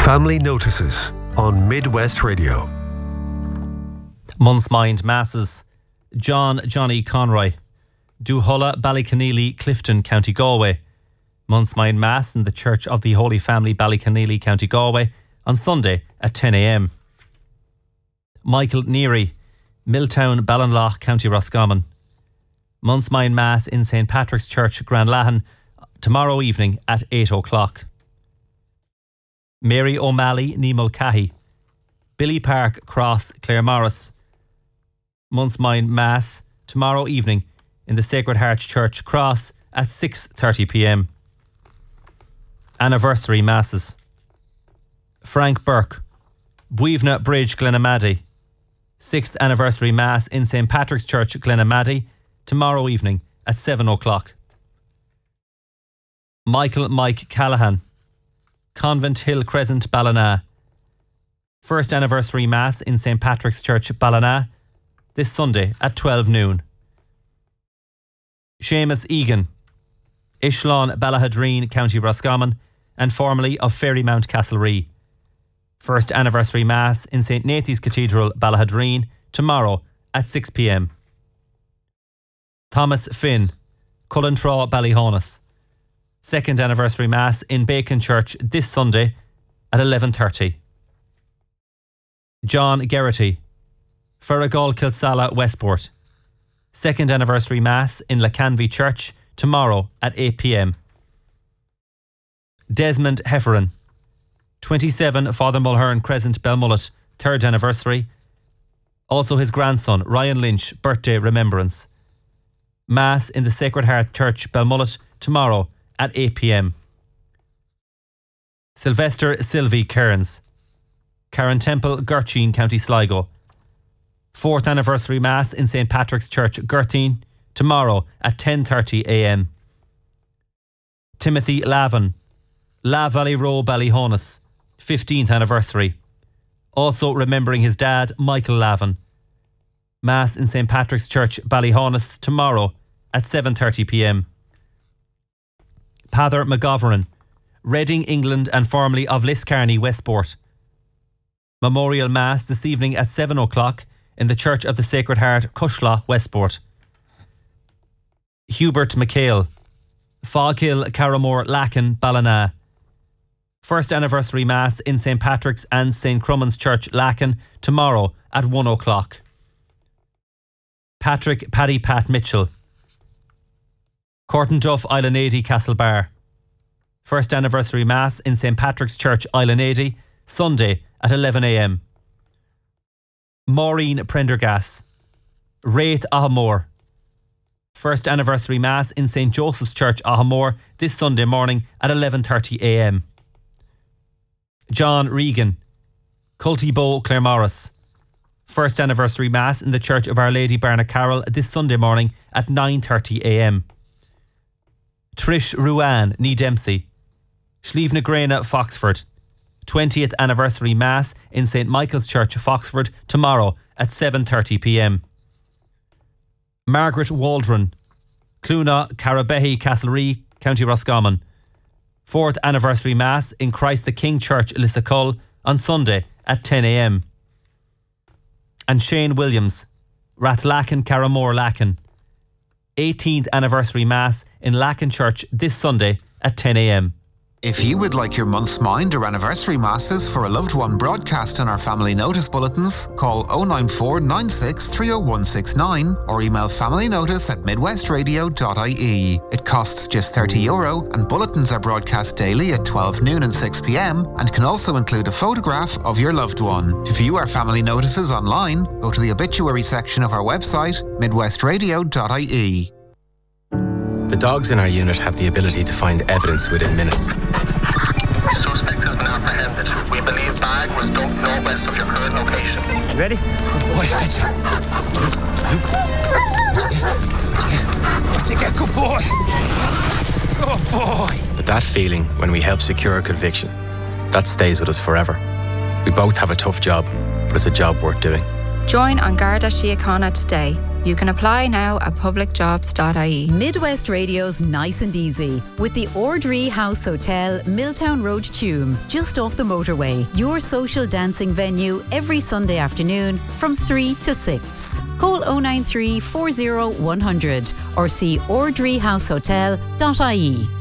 Family Notices on Midwest Radio. Month's Mind Masses. Johnny Conroy. Duhulla, Ballyconneely, Clifton, County Galway. Month's Mind Mass in the Church of the Holy Family, Ballyconneely, County Galway, on Sunday at 10 a.m. Michael Neary, Milltown, Ballinlough, County Roscommon. Month's Mind Mass in St. Patrick's Church, Granlahan, tomorrow evening at 8 o'clock. Mary O'Malley, Nemulcahy. Billy Park, Cross, Claremorris. Month's Mind Mass tomorrow evening in the Sacred Heart Church, Cross, at 6:30 p.m. Anniversary Masses. Frank Burke, Buivna Bridge, Glenamaddy. 6th Anniversary Mass in St. Patrick's Church, Glenamaddy, tomorrow evening at 7 o'clock. Michael Mike Callahan, Convent Hill Crescent, Ballina. 1st Anniversary Mass in St. Patrick's Church, Ballina, this Sunday at 12 noon. Seamus Egan, Ishlawn, Ballahadreen, County Roscommon, and formerly of Ferrymount, Castlerea. 1st Anniversary Mass in St. Nathan's Cathedral, Ballahadreen, tomorrow at 6 p.m. Thomas Finn, Cullentraw, Ballyhonus. 2nd Anniversary Mass in Bacon Church this Sunday at 11:30. John Geraghty, Ferragal, Kilsalla, Westport. 2nd Anniversary Mass in Lacanvy Church tomorrow at 8 p.m. Desmond Hefferon, 27 Father Mulhern Crescent, Belmullet, 3rd Anniversary. Also his grandson, Ryan Lynch, birthday remembrance. Mass in the Sacred Heart Church, Belmullet, tomorrow at 8 p.m. Sylvester Sylvie Kearns, Karen Temple, Gurteen, County Sligo. 4th Anniversary Mass in St. Patrick's Church, Gurteen, tomorrow at 10:30 a.m. Timothy Lavin, La Valley Row, Ballyhonus, 15th Anniversary. Also remembering his dad, Michael Lavin. Mass in St. Patrick's Church, Ballyhonus, tomorrow at 7:30 p.m. Pather McGovern, Reading, England, and formerly of Liscarney, Westport. Memorial Mass this evening at 7 o'clock in the Church of the Sacred Heart, Cushla, Westport. Hubert McHale, Foghill, Carramore, Lacken, Ballina. 1st Anniversary Mass in St. Patrick's and St. Crumman's Church, Lacken, tomorrow at 1 o'clock. Patrick Paddy Pat Mitchell, Courtenduff, Islanady, Castlebar. 1st Anniversary Mass in St. Patrick's Church, Islanady, Sunday at 11 a.m. Maureen Prendergast, Raith, Ahamore. 1st Anniversary Mass in St. Joseph's Church, Ahamore, this Sunday morning at 11:30 a.m. John Regan, Cultybo, Claremorris. 1st Anniversary Mass in the Church of Our Lady Barnacarroll this Sunday morning at 9:30 a.m. Trish Ruan, Nee Dempsey, Slieve na Grena, Foxford. 20th Anniversary Mass in St. Michael's Church, Foxford, tomorrow at 7:30 p.m. Margaret Waldron, Cluna, Carabehy, Castlerea, County Roscommon. 4th Anniversary Mass in Christ the King Church, Lissacull, on Sunday at 10 a.m. And Shane Williams, Rathlacken, Carramore, Lacken. 18th Anniversary Mass in Lacken Church this Sunday at 10 a.m. If you would like your month's mind or anniversary masses for a loved one broadcast in our family notice bulletins, call 094 96 30169 or email familynotice@midwestradio.ie. It costs just €30 and bulletins are broadcast daily at 12 noon and 6 p.m. and can also include a photograph of your loved one. To view our family notices online, go to the obituary section of our website, midwestradio.ie. The dogs in our unit have the ability to find evidence within minutes. Suspect has been apprehended. We believe bag was dumped northwest of your current location. You ready? Good boy, fetch it. Luke. What'd you get? Good boy. Good boy. But that feeling when we help secure a conviction, that stays with us forever. We both have a tough job, but it's a job worth doing. Join An Garda Síochána today. You can apply now at publicjobs.ie. Midwest Radio's Nice and Easy with the Ordree House Hotel, Milltown Road, Tuam, just off the motorway. Your social dancing venue every Sunday afternoon from 3 to 6. Call 093 40 100 or see ordreehousehotel.ie.